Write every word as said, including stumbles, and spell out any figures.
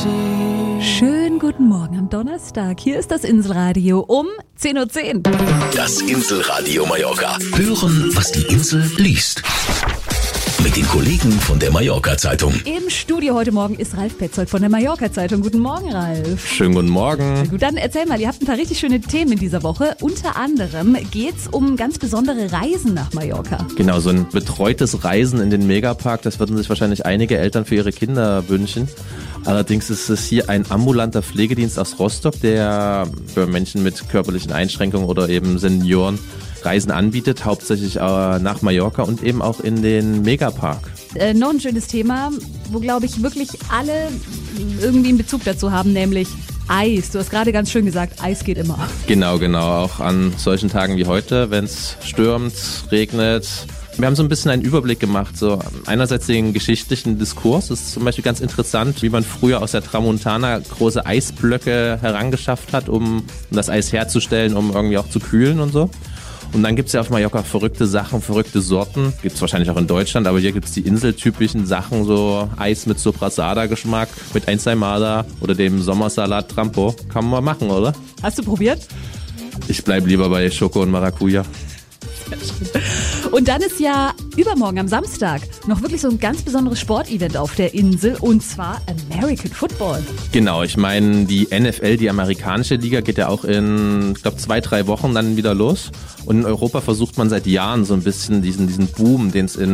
Schönen guten Morgen am Donnerstag. Hier ist das Inselradio um zehn Uhr zehn. Das Inselradio Mallorca. Hören, was die Insel liest. Mit den Kollegen von der Mallorca-Zeitung. Im Studio heute Morgen ist Ralf Petzold von der Mallorca-Zeitung. Guten Morgen, Ralf. Schönen guten Morgen. Gut, dann erzähl mal, ihr habt ein paar richtig schöne Themen in dieser Woche. Unter anderem geht's um ganz besondere Reisen nach Mallorca. Genau, so ein betreutes Reisen in den Megapark, das würden sich wahrscheinlich einige Eltern für ihre Kinder wünschen. Allerdings ist es hier ein ambulanter Pflegedienst aus Rostock, der für Menschen mit körperlichen Einschränkungen oder eben Senioren Reisen anbietet, hauptsächlich äh, nach Mallorca und eben auch in den Megapark. Äh, noch ein schönes Thema, wo, glaube ich, wirklich alle irgendwie einen Bezug dazu haben, nämlich Eis. Du hast gerade ganz schön gesagt, Eis geht immer. Genau, genau. Auch an solchen Tagen wie heute, wenn es stürmt, regnet. Wir haben so ein bisschen einen Überblick gemacht. So einerseits den geschichtlichen Diskurs. Es ist zum Beispiel ganz interessant, wie man früher aus der Tramontana große Eisblöcke herangeschafft hat, um das Eis herzustellen, um irgendwie auch zu kühlen und so. Und dann gibt's ja auf Mallorca verrückte Sachen, verrückte Sorten. Gibt's wahrscheinlich auch in Deutschland, aber hier gibt's die inseltypischen Sachen, so Eis mit Soprasada-Geschmack, mit Ensaimada oder dem Sommersalat Trampo. Kann man mal machen, oder? Hast du probiert? Ich bleib lieber bei Schoko und Maracuja. Und dann ist ja übermorgen am Samstag noch wirklich so ein ganz besonderes Sportevent auf der Insel, und zwar American Football. Genau, ich meine, die N F L, die amerikanische Liga, geht ja auch in, ich glaube, zwei, drei Wochen dann wieder los. Und in Europa versucht man seit Jahren so ein bisschen diesen, diesen Boom, den es in